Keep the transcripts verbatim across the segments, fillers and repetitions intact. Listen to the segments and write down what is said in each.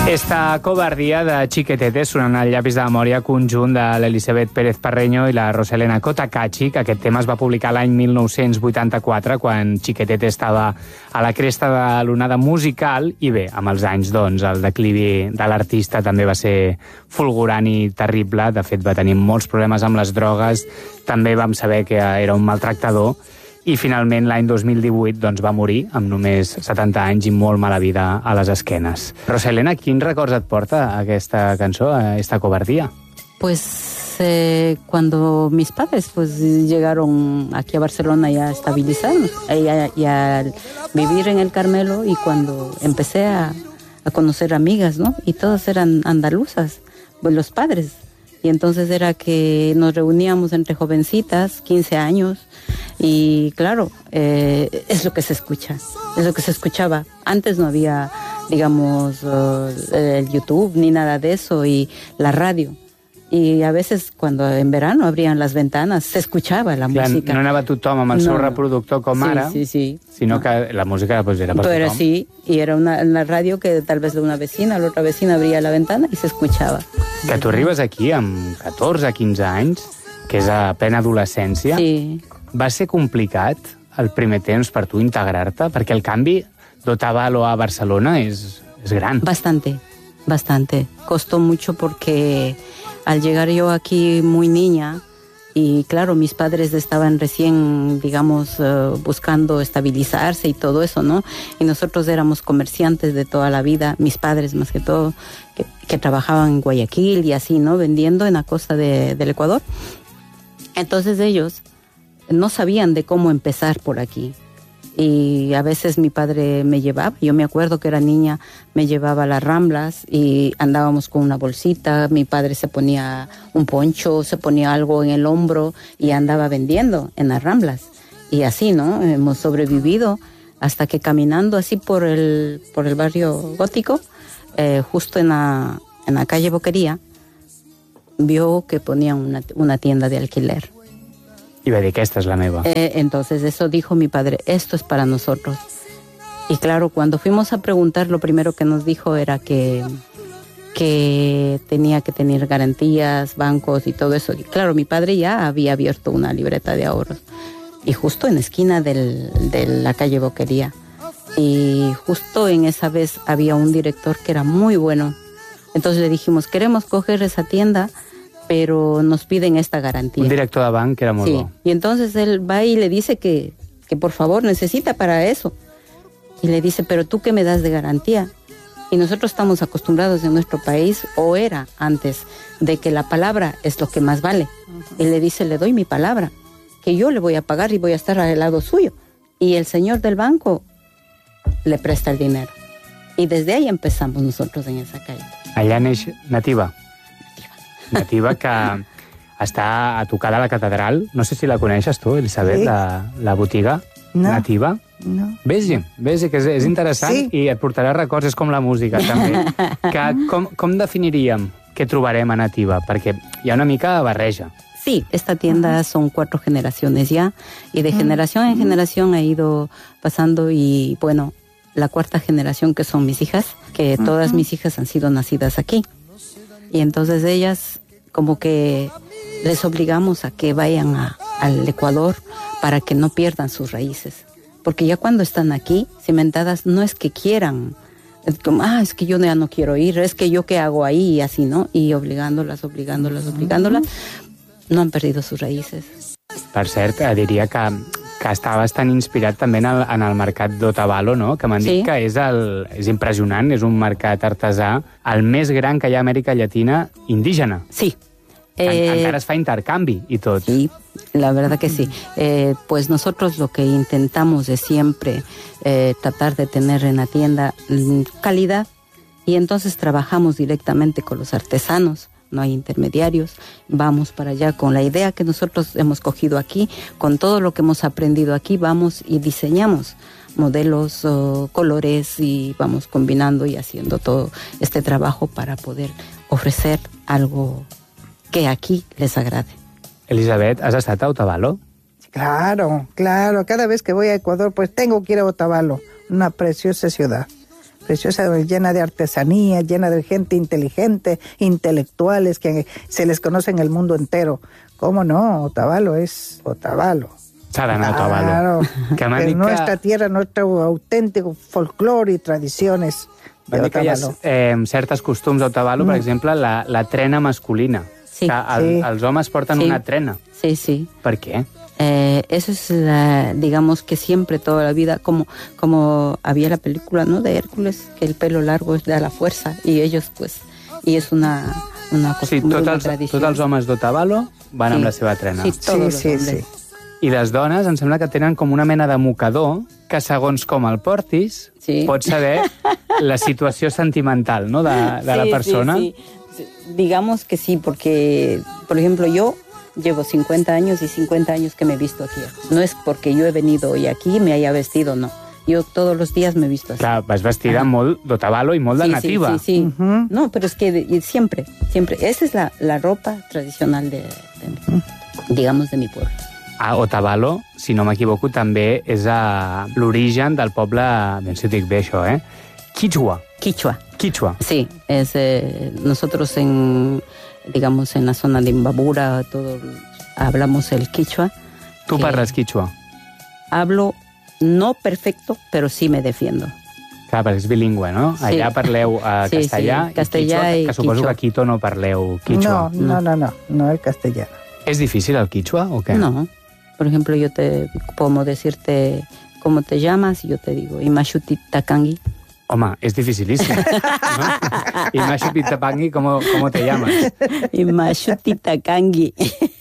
Esta covardia de Chiquetetes sonant al llapis de memòria conjunt de l'Elisabet Pérez Parreño i la Roselena Cotacachi, que aquest tema es va publicar l'any mil nou-cents vuitanta-quatre, quan Chiquetetes estava a la cresta de l'onada musical, i bé, amb els anys, doncs, el declivi de l'artista també va ser fulgurant i terrible. De fet, va tenir molts problemes amb les drogues, també vam saber que era un maltractador, i finalment l'any dos mil divuit doncs, va morir amb només setanta anys i molt mala vida a les esquenes. Roselena, quins records et porta aquesta cançó, esta cobardía? Pues eh, cuando mis padres pues llegaron aquí a Barcelona ya a estabilizarnos y a, y a vivir en el Carmelo, y cuando empecé a, a conocer amigas, ¿no? Y todas eran andaluzas, pues los padres. Y entonces era que nos reuníamos entre jovencitas, quince años, y claro, eh, es lo que se escucha, es lo que se escuchaba. Antes no había, digamos, uh, el YouTube ni nada de eso, y la radio. Y a veces cuando en verano abrían las ventanas se escuchaba la Clar, música. No anava tothom amb el seu no. reproductor com sí, ara, sí, sí. sinó no. que la música pues, era per Pero tothom. sí, y era una, una radio que tal vez una vecina, la otra vecina abría la ventana y se escuchaba. Que tu arribes aquí amb catorze, quinze anys, que és a plena adolescència, Sí. va ser complicat el primer temps per tu integrar-te? Perquè el canvi d'Otavalo a Barcelona és, és gran. Bastante, bastante. Costó mucho porque al llegar yo aquí muy niña, y claro, mis padres estaban recién, digamos, uh, buscando estabilizarse y todo eso, ¿no? Y nosotros éramos comerciantes de toda la vida, mis padres más que todo, que, que trabajaban en Guayaquil y así, ¿no? Vendiendo en la costa de, del Ecuador. Entonces ellos no sabían de cómo empezar por aquí. Y a veces mi padre me llevaba, yo me acuerdo que era niña, me llevaba a las Ramblas y andábamos con una bolsita, mi padre se ponía un poncho, se ponía algo en el hombro y andaba vendiendo en las Ramblas. Y así, ¿no? Hemos sobrevivido hasta que caminando así por el, por el barrio gótico, eh, justo en la, en la calle Boquería, vio que ponían una, una tienda de alquiler. I va dir, aquesta és la meva. Eh, entonces eso dijo mi padre, esto es para nosotros. Y claro, cuando fuimos a preguntar, lo primero que nos dijo era que, que tenía que tener garantías, bancos y todo eso. Y claro, mi padre ya había abierto una libreta de ahorros. Y justo en la esquina del, de la calle Boquería. Y justo en esa vez había un director que era muy bueno. Entonces le dijimos, queremos coger esa tienda, pero nos piden esta garantía. Un director de banc que era molt sí. bo. Y entonces él va y le dice que, que por favor necesita para eso. Y le dice, pero tú qué me das de garantía. Y nosotros estamos acostumbrados en nuestro país, o era antes, de que la palabra es lo que más vale. Uh-huh. Y le dice, le doy mi palabra, que yo le voy a pagar y voy a estar al lado suyo. Y el señor del banco le presta el dinero. Y desde ahí empezamos nosotros en esa calle. Allà neix Nativa. Nativa, que està a tocar de la catedral. No sé si la coneixes tu, Elisabet, sí. la, la botiga no. Nativa. No. Vés-hi, vés-hi, que és, és interessant, sí. I et portarà records, és com la música, també. Que, com, com definiríem què trobarem a Nativa? Perquè hi ha una mica de barreja. Sí, esta tienda son cuatro generaciones ya, y de generación en generación ha ido pasando, y bueno, la cuarta generación, que son mis hijas, que todas mis hijas han sido nacidas aquí. Y entonces ellas como que les obligamos a que vayan a, al Ecuador para que no pierdan sus raíces. Porque ya cuando están aquí, cimentadas, no es que quieran, es como, ah, es que yo ya no quiero ir, es que yo qué hago ahí, y así, ¿no? Y obligándolas, obligándolas, obligándolas, no han perdido sus raíces. Per cert, diria que, que està bastant inspirat també en el, en el mercat d'Otavalo, no? Que m'han dit sí. que és, el, és impressionant, és un mercat artesà, el més gran que hi ha a Amèrica Llatina indígena. Sí. En, Eh, encara es fa intercanvi i tot. Sí, la verdad que sí. Eh, pues nosotros lo que intentamos es siempre eh, tratar de tener en la tienda mm, calidad, y entonces trabajamos directamente con los artesanos. No hay intermediarios, vamos para allá con la idea que nosotros hemos cogido aquí, con todo lo que hemos aprendido aquí, vamos y diseñamos modelos, oh, colores, y vamos combinando y haciendo todo este trabajo para poder ofrecer algo que aquí les agrade. Elisabet, ¿has estat a Otavalo? Claro, claro, cada vez que voy a Ecuador pues tengo que ir a Otavalo, una preciosa ciudad. preciosa, llena de artesanía, llena de gente inteligente, intelectuales, que se les conoce en el mundo entero. ¿Cómo no? Otavalo es Otavalo. S'ha d'anar a Otavalo. Claro, que es que... nuestra tierra, nuestro auténtico folclore y tradiciones de M'han dit que hi ha Otavalo. eh, certes costums a Otavalo, mm. per exemple, la, la trena masculina. Sí. Que el, Sí. els homes porten Sí. una trena. Sí, sí. Per què? Eh, eso es, la, digamos que siempre, toda la vida, como, como había la película, ¿no?, de Hércules, que el pelo largo es de la fuerza, y ellos, pues, y es una, una Sí, costumbre, tots una els, tradición. tots els homes d'Otavalo van Sí. amb la seva trena. Sí, todos Sí, los sí, hombres. sí. I les dones em sembla que tenen com una mena de mocador que, segons com el portis, Sí. pots saber la situació sentimental, no?, de, de la Sí, persona. sí, sí. Digamos que sí, porque, por ejemplo, yo llevo cincuenta años y cincuenta años que me he visto aquí. No es porque yo he venido hoy aquí y me haya vestido, no. Yo todos los días me he visto así. Clar, vas vestida molt d'Otavalo i molt de Sí, nativa. Sí, sí, sí. Ujú. No, pero es que de- y siempre, siempre. Esa es la, la ropa tradicional de, de- digamos, de mi pueblo. A Otavalo, si no m'equivoco, també és a l'origen del poble, ben si ho dic bé això, eh? Quichua. Quichua. Quichua. Sí, es, eh, nosotros en, digamos, en la zona de Imbabura, todo, hablamos el quichua. Tu que parles quichua. Hablo no perfecto, pero sí me defiendo. Clar, perquè és bilingüe, no? Sí. Allà parleu eh, Sí, castellà, sí, castellà i quichua, i que suposo quichua. que a Quito no parleu quichua. No, no, no, no, no el castellano. És difícil el quichua o què? No. Por ejemplo, yo te, como decirte cómo te llamas, yo te digo, Imashuti Takangi. Home, és dificilíssim. No? I Mashu Pitapangui, ¿cómo, ¿cómo te llamas? Imashuti Takangi.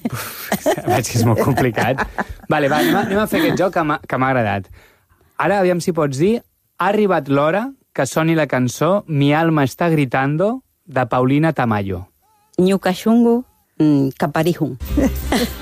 Veig que és molt complicat. Vale, va, anem a, anem a fer aquest joc que m'ha que m'ha agradat. Ara, aviam si pots dir, ha arribat l'hora que soni la cançó Mi alma está gritando, de Paulina Tamayo. Ñucachungu, mm, Caparijun.